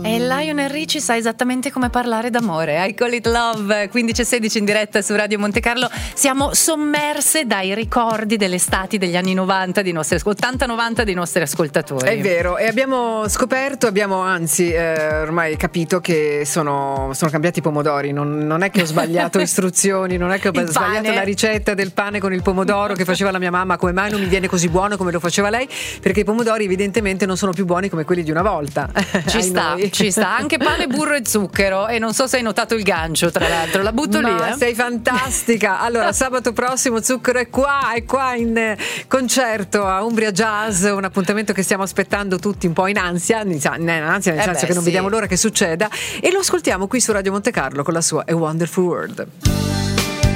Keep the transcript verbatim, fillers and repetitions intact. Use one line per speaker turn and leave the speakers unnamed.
E Lionel Richie sa esattamente come parlare d'amore. I Call It Love, quindici e sedici in diretta su Radio Monte Carlo. Siamo sommerse dai ricordi delle estati degli anni novanta, di nostri ottanta novanta dei nostri ascoltatori.
È vero, e abbiamo scoperto, abbiamo anzi eh, ormai capito che sono, sono cambiati i pomodori. Non, non è che ho sbagliato istruzioni, non è che ho
Il
sbagliato
pane.
la ricetta del pane con il pomodoro che faceva la mia mamma. Come mai non mi viene così buono come lo faceva lei? Perché i pomodori evidentemente non sono più buoni come quelli di una volta.
Ci sta,
noi.
ci sta anche pane, burro e zucchero. E non so se hai notato il gancio, tra l'altro, la butto
Ma
lì. Eh?
sei fantastica. Allora, sabato prossimo Zucchero è qua, è qua in eh, concerto a Umbria Jazz, un appuntamento che stiamo aspettando tutti un po' in ansia, in ansia nel
Eh
senso
beh,
che non
sì.
vediamo l'ora che succeda, e lo ascoltiamo qui su Radio Monte Carlo con la sua A Wonderful World.